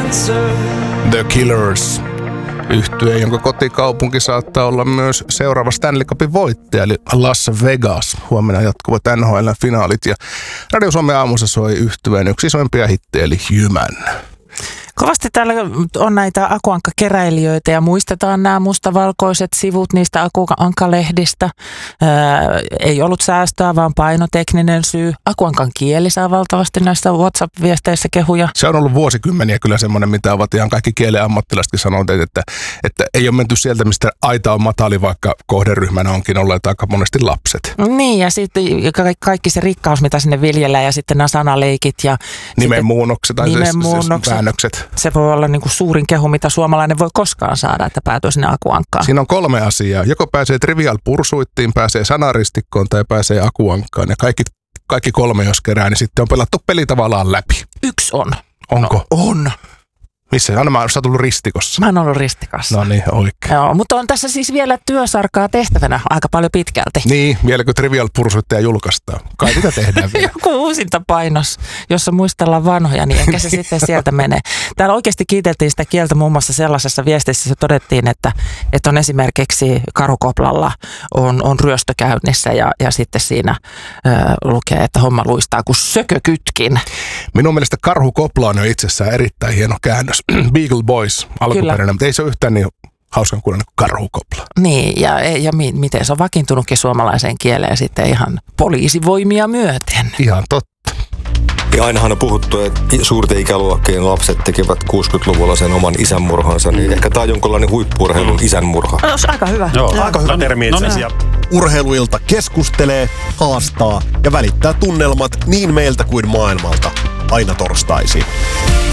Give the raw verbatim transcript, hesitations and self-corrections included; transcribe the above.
answer. The Killers. Yhtye, jonka kotikaupunki saattaa olla myös seuraava Stanley Cupin voittaja, eli Las Vegas. Huomenna jatkuvat N H L-finaalit ja Radio Suomen aamussa soi yhtyeen yksi isoimpia hittejä, eli Human. Kovasti täällä on näitä Akuankka-keräilijöitä ja muistetaan nämä mustavalkoiset sivut niistä Akuankka-lehdistä. Ää, ei ollut säästöä, vaan painotekninen syy. Akuankan kieli saa valtavasti näissä WhatsApp-viesteissä kehuja. Se on ollut vuosikymmeniä kyllä semmoinen, mitä ovat ihan kaikki kielen ammattilaisetkin sanoneet, että, että ei ole menty sieltä, mistä aita on matali, vaikka kohderyhmänä onkin olleet aika monesti lapset. Niin, ja sitten kaikki se rikkaus, mitä sinne viljellään, ja sitten nämä sanaleikit ja nimenmuunnokset tai nimenmuunnokset. Väännökset. Se voi olla niin kuin suurin kehu, mitä suomalainen voi koskaan saada, että päätyy sinne Akuankkaan. Siinä on kolme asiaa. Joko pääsee Trivial Pursuittiin, pääsee sanaristikkoon tai pääsee Akuankkaan. Ja kaikki, kaikki kolme, jos kerää, niin sitten on pelattu peli tavallaan läpi. Yksi on. Onko? No, on. Missä? Anna, mä oon tullut ristikossa. Mä oon ollut ristikossa. No niin, oikein. Joo, mutta on tässä siis vielä työsarkaa tehtävänä aika paljon pitkälti. Niin, vieläkö Trivial Pursuittia julkaistaan? Kai sitä tehdään vielä. Joku uusinta painos, jossa muistellaan vanhoja, niin ehkä se sitten sieltä menee. Täällä oikeasti kiiteltiin sitä kieltä muun muassa sellaisessa viestissä, se todettiin, että, että on esimerkiksi Karukoplalla on, on ryöstö käynnissä ja, ja sitten siinä ö, lukee, että homma luistaa kuin sökökytkin. Minun mielestä Karhukopla on jo itsessään erittäin hieno käännös. Beagle Boys alkuperäinen, mutta ei se ole yhtään niin hauskan kuuloinen kuin Karhukopla. Niin, ja, ja mi, miten se on vakiintunutkin suomalaiseen kieleen sitten ihan poliisivoimia myöten. Ihan totta. Ja ainahan on puhuttu, että suurten ikäluokkien lapset tekevät kuusikymmentäluvulla sen oman isänmurhansa, niin ehkä tämä on jonkinlainen huippu-urheilun isänmurha. No, se on aika hyvä. Joo, Aika hyvä termi itse asiassa. Urheiluilta keskustelee, haastaa ja välittää tunnelmat niin meiltä kuin maailmalta aina torstaisin.